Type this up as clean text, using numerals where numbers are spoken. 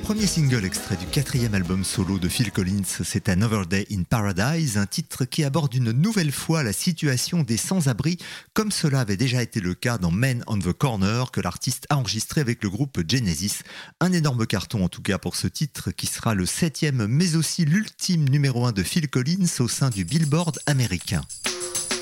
Premier single extrait du 4e album solo de Phil Collins, c'est Another Day in Paradise, un titre qui aborde une nouvelle fois la situation des sans-abri, comme cela avait déjà été le cas dans Men on the Corner, que l'artiste a enregistré avec le groupe Genesis. Un énorme carton en tout cas pour ce titre, qui sera le 7e mais aussi l'ultime numéro 1 de Phil Collins au sein du Billboard américain.